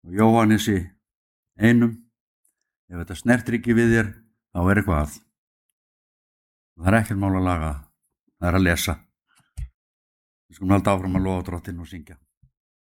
og Jóhannesi einum, ef þetta snertir ekki við þér, þá eitthvað að. Það ekkert mál að laga, það að lesa. Við skulum halda áfram að lofa Drottinn og syngja.